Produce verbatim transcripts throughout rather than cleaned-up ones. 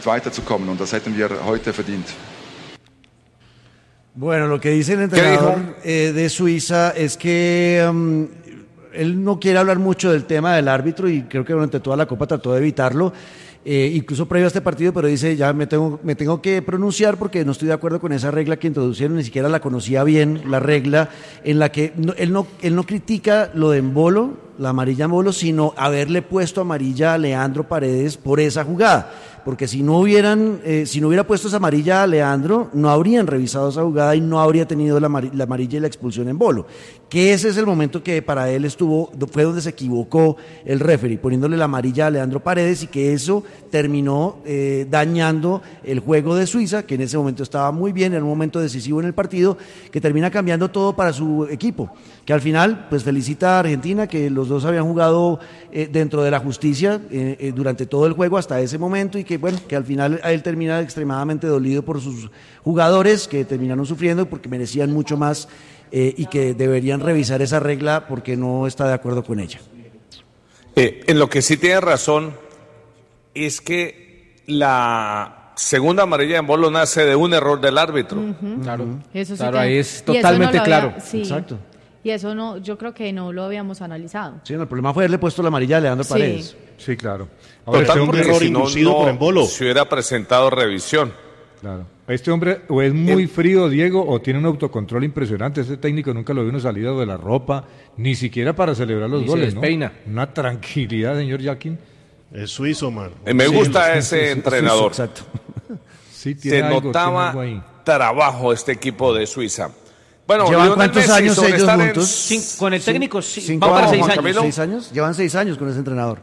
nicht weiterzukommen. Und das hätten wir heute verdient. Bueno, lo que dice el entrenador eh, de Suiza es que um, él no quiere hablar mucho del tema del árbitro y creo que durante toda la Copa trató de evitarlo. Eh, incluso previo a este partido, pero dice, ya me tengo, me tengo que pronunciar porque no estoy de acuerdo con esa regla que introducieron, ni siquiera la conocía bien, la regla en la que no, él, no, él no critica lo de Embolo, la amarilla Embolo, sino haberle puesto amarilla a Leandro Paredes por esa jugada, porque si no hubieran, eh, si no hubiera puesto esa amarilla a Leandro, no habrían revisado esa jugada y no habría tenido la, amar- la amarilla y la expulsión en Embolo, que ese es el momento que para él estuvo, fue donde se equivocó el referee, poniéndole la amarilla a Leandro Paredes y que eso terminó eh, dañando el juego de Suiza, que en ese momento estaba muy bien, en un momento decisivo en el partido, que termina cambiando todo para su equipo, que al final pues felicita a Argentina, que los dos habían jugado eh, dentro de la justicia eh, eh, durante todo el juego hasta ese momento y que bueno, que al final a él termina extremadamente dolido por sus jugadores que terminaron sufriendo porque merecían mucho más eh, y que deberían revisar esa regla porque no está de acuerdo con ella. Eh, en lo que sí tiene razón es que la segunda amarilla en Embolo nace de un error del árbitro. Uh-huh. Claro, Eso sí claro, tiene- ahí es y eso totalmente no lo había- claro. sí. Exacto. Y eso no, yo creo que no lo habíamos analizado. Sí, no, el problema fue haberle puesto la amarilla a Leandro Sí. Paredes. Sí, claro. Ahora, Total, este hombre porque error si no, inducido no por Embolo. se hubiera presentado revisión. Claro. Este hombre o es muy frío, Diego, o tiene un autocontrol impresionante. Este técnico nunca lo vio salido de la ropa, ni siquiera para celebrar los Ni se goles, despeina. ¿no? Una tranquilidad, señor Jaquín. Es suizo, man. Eh, Me Sí, gusta sí, ese sí, sí, entrenador. Exacto. Sí, tiene Se algo, tiene notaba algo ahí. trabajo este equipo de Suiza. Bueno, ¿Llevan Lionel cuántos Messi, años sobre ellos estar en- juntos? Cin- con el técnico, sí. Cinco Vamos para años, seis Juan años. Camilo. ¿Seis años? Llevan seis años con ese entrenador.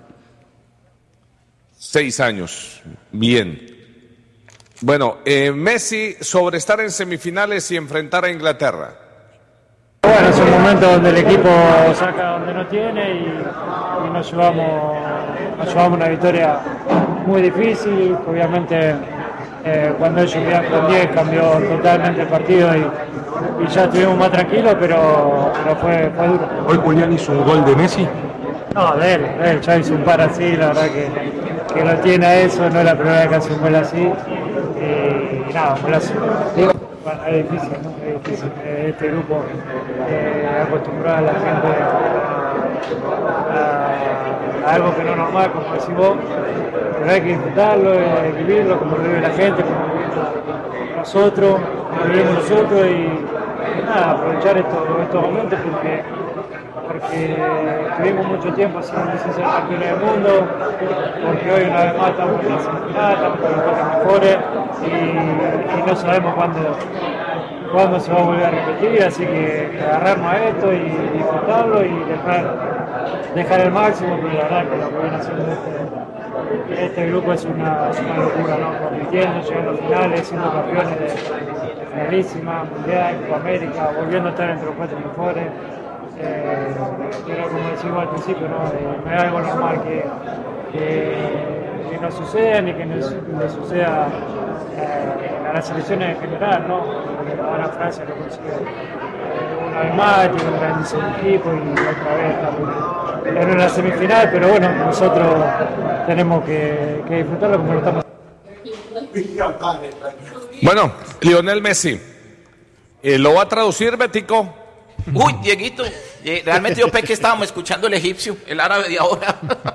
Seis años. Bien. Bueno, eh, Messi sobre estar en semifinales y enfrentar a Inglaterra. Bueno, es un momento donde el equipo saca donde no tiene y, y nos llevamos, nos llevamos una victoria muy difícil. Obviamente, eh, cuando ellos quedan con diez cambió totalmente el partido y, y ya estuvimos más tranquilos, pero, pero fue, fue duro. Hoy Julián hizo un gol de Messi. No, de él, de él, ya hizo un par así, la verdad que, que lo tiene a eso, no es la primera vez que hace un gol así. Y, y nada, un golazo. Bueno, es difícil, ¿no? Es difícil. Eh, Este grupo eh, acostumbrado a la gente a, a algo que no es normal, como decís vos, pero hay que disfrutarlo, hay que vivirlo, como lo vive la gente, como lo vivimos nosotros, como lo vivimos nosotros y, y nada, aprovechar estos, estos momentos porque porque tuvimos mucho tiempo sin, sin ser campeones del mundo, porque hoy una vez más estamos en la semifinal, estamos con los cuatro mejores y, y no sabemos cuándo, cuándo se va a volver a repetir, así que agarrarnos a esto y disfrutarlo y dejar, dejar el máximo, pero la verdad que lo que viene haciendo este, este grupo es una, es una locura, ¿no? Compitiendo, llegando a finales, siendo campeones de, de finalísima, mundial, Copa América, volviendo a estar entre los cuatro mejores. Eh, pero como decimos al principio, ¿no? Eh, no es algo normal que, que, que no suceda ni que no, no suceda eh, a las selecciones en general, ¿no? Ahora Francia lo consiguió eh, una vez más, tiene un grandísimo equipo y otra vez estamos en una semifinal, pero bueno, nosotros tenemos que, que disfrutarlo como lo estamos haciendo. Bueno, Lionel Messi, eh, ¿lo va a traducir, Betico? Uy, Dieguito, eh, realmente yo pensé que estábamos escuchando el egipcio, el árabe de ahora.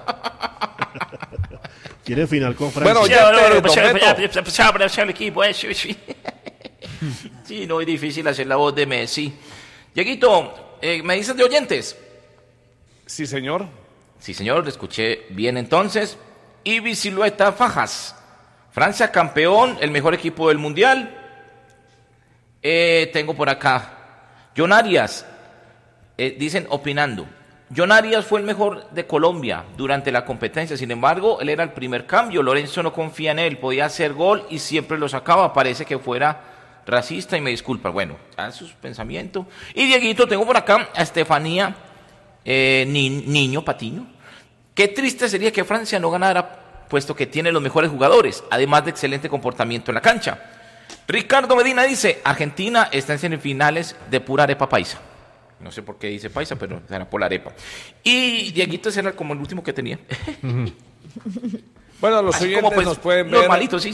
Quiere final con Francia. Bueno, Sí, ya no, te no, pues, prometo. ya, ya, ya, ya, ya, ya, el equipo, eh, sí, sí. Sí, no es difícil hacer la voz de Messi. Dieguito, eh, ¿me dices de oyentes? Sí, señor. Sí, señor, lo escuché bien entonces. Ibi Silueta Fajas. Francia campeón, el mejor equipo del mundial. Eh, tengo por acá. John Arias, eh, dicen opinando. John Arias fue el mejor de Colombia durante la competencia, sin embargo, él era el primer cambio. Lorenzo no confía en él, podía hacer gol y siempre lo sacaba. Parece que fuera racista y me disculpa. Bueno, a sus pensamientos. Y Dieguito, tengo por acá a Estefanía eh, Ni, Niño Patiño. Qué triste sería que Francia no ganara, puesto que tiene los mejores jugadores, además de excelente comportamiento en la cancha. Ricardo Medina dice, Argentina está en semifinales de pura arepa paisa. No sé por qué dice paisa, pero será por la arepa. Y Dieguito ese era como el último que tenía. Bueno, los Así oyentes como, pues, nos pueden ver normalito, sí.